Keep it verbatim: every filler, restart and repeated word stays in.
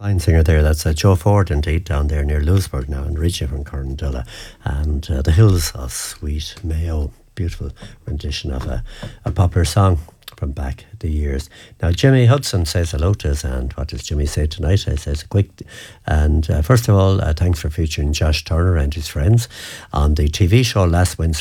Fine singer there. That's uh, Joe Ford, indeed, down there near Lewisburg now, and Richie from Corndilla. And uh, The Hills of Sweet Mayo. Beautiful rendition of a, a popular song from back the years. Now, Jimmy Hudson says hello to us, and what does Jimmy say tonight? He says a quick, and uh, first of all, uh, thanks for featuring Josh Turner and his friends on the T V show last Wednesday